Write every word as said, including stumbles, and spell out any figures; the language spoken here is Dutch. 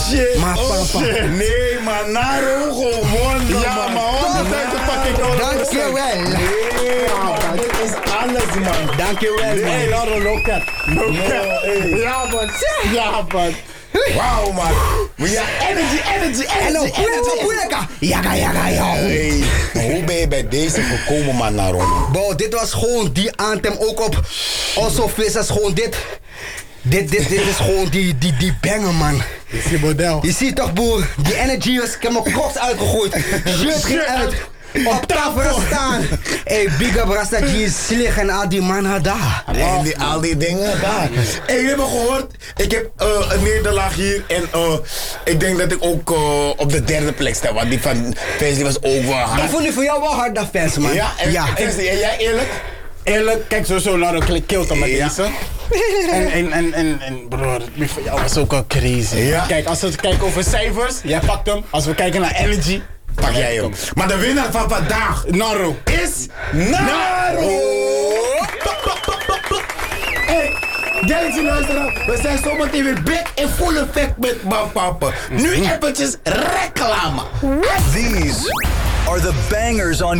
shit. Maar oh, papa. shit. Nee, maar Naro gewoon. Ja, maar honderd pak ik al. Dankjewel. Nee, man. Dit is alles, man. Dankjewel, man. Nee, Laro, loket. Loket. Ja, man. Ja, man. Wauw, man. Maar ja, energy, energy, En dan energy, poeleka, energy. poeleka. Jaga, jaga, jaga. Hey, maar hoe ben je bij deze gekomen, man, Naro? Bro, dit was gewoon die anthem ook op Also Vissers. Gewoon dit. Dit, dit, dit is gewoon die, die, die banger, man. Dit is je model. Je ziet toch, boer, die energy was, ik heb mijn crocs uitgegooid. Shirt ging uit. Op tafel staan. Hey, big up Rasta G, Slig en al die mannen daar. En die, al die dingen daar. Hey, jullie hebben gehoord, ik heb uh, een nederlaag hier en uh, ik denk dat ik ook uh, op de derde plek sta. Want die van Fans was ook wel hard. Ik vond die voor jou wel hard, dat fans, man. Ja, en, ja. en, en jij eerlijk? Eerlijk, kijk sowieso Laro killt hem met Ja. deze. En, en, en, en, en broer, die van jou was ook al crazy. Ja. Kijk, als we kijken over cijfers, jij pakt hem. Als we kijken naar energy, Pak jij hem. Maar de winnaar van vandaag Naro. is Naro! Hey, Galaxy luisteraar, we zijn zometeen weer back in full effect met Bapapa. Nu eventjes reclame. These are the bangers on